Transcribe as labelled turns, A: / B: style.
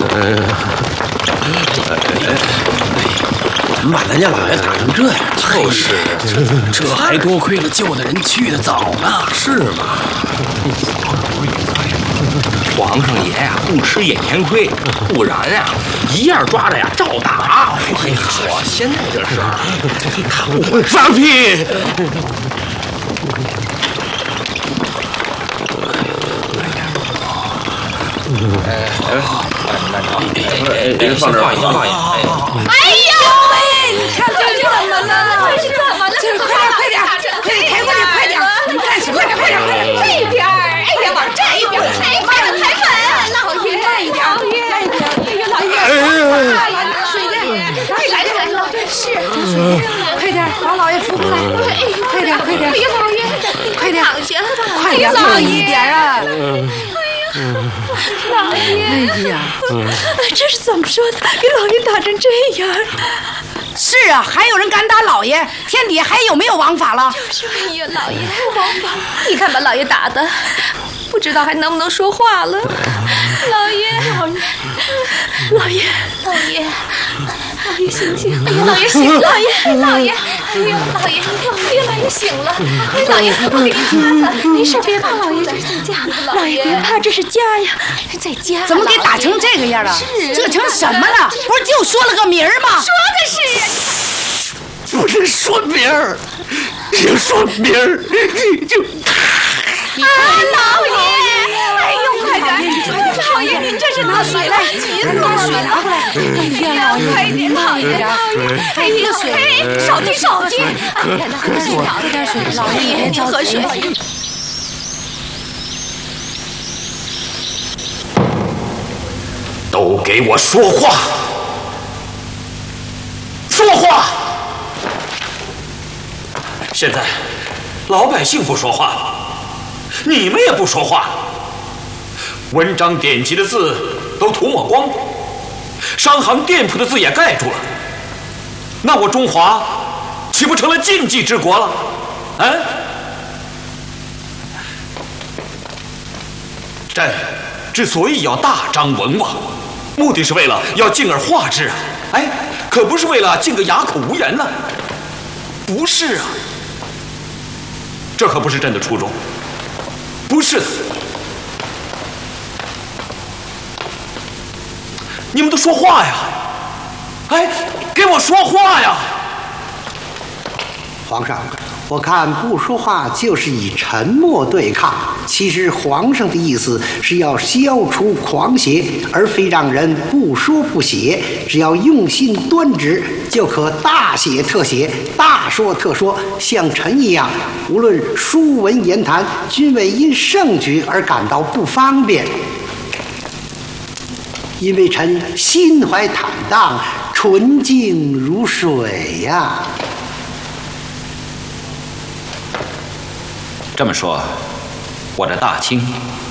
A: 怎么把咱家老爷打成这样？
B: 就是，
C: 这还多亏了救的人去的早呢。
B: 是吗？皇上爷呀，不吃眼前亏，不然呀，一样抓着呀，照打。哎呀，现在这事儿，他不会
A: 放屁！
B: 放这儿，放一下。
D: 哎呦喂！你看这是怎么了？这是怎么了？就是快点，快点，抬过来，快点！你看是快点，这边！哎呀妈，这边！抬稳，老爷，慢一点，老爷，哎呀，老爷，水的，来，是，快点，把老爷扶过来，快点，哎呀，老爷，快点，快点，慢一点啊！老爷，哎呀，
E: 这是怎么说的？给老爷打成这样！
D: 是啊，还有人敢打老爷？天底下还有没有王法了？
E: 哎呀，老爷，王法！你看把老爷打的，不知道还能不能说话了。老爷，醒醒！哎呀，老爷醒了！老爷，哎呀，老爷醒了！老爷，我给你擦擦，没事，别怕，老爷这是在家。老爷别怕，这是家呀，在家。
D: 怎么给打成这个样了？这成什么了？不是就说了个名儿吗？
E: 说的是。
A: 不是说名儿，要说名儿你就……
E: 老爷，哎呦，快点！老爷，您这是拿水来，急死我了！哎呀，快点，老爷！哎呀，少进！喝点水，老爷别喝水。
A: 都给我说话！说话！现在老百姓不说话，你们也不说话，文章典籍的字都涂抹光，商行店铺的字也盖住了，那我中华岂不成了禁忌之国了？啊！朕之所以要大张文网，目的是为了要敬而化之啊！哎，可不是为了敬个哑口无言呢。不是啊，这可不是朕的初衷，不是的。你们都说话呀！哎，给我说话呀！
F: 皇上，我看不说话就是以沉默对抗。其实皇上的意思是要消除狂邪，而非让人不说不写。只要用心端直，就可大写特写，大说特说。像臣一样，无论书文言谈，均未因盛举而感到不方便。因为臣心怀坦荡，纯净如水呀。
A: 这么说，我这大清